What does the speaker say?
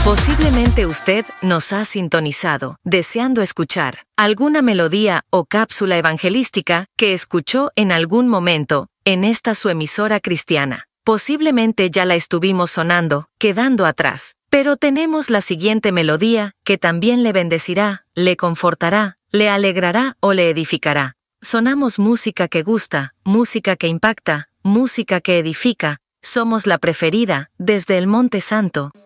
Posiblemente usted nos ha sintonizado, deseando escuchar alguna melodía o cápsula evangelística que escuchó en algún momento en esta su emisora cristiana. Posiblemente ya la estuvimos sonando, quedando atrás. Pero tenemos la siguiente melodía que también le bendecirá, le confortará, le alegrará o le edificará. Sonamos música que gusta, música que impacta, música que edifica. Somos la preferida desde el Monte Santo.